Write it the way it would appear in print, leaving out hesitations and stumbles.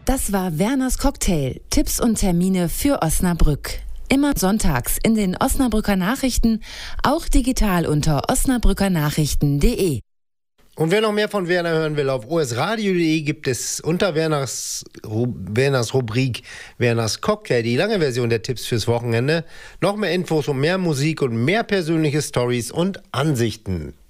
Das war Werners Cocktail. Tipps und Termine für Osnabrück. Immer sonntags in den Osnabrücker Nachrichten, auch digital unter osnabrückernachrichten.de. Und wer noch mehr von Werner hören will, auf osradio.de gibt es unter Werners Rubrik Werners Cocktail, die lange Version der Tipps fürs Wochenende, noch mehr Infos und mehr Musik und mehr persönliche Stories und Ansichten.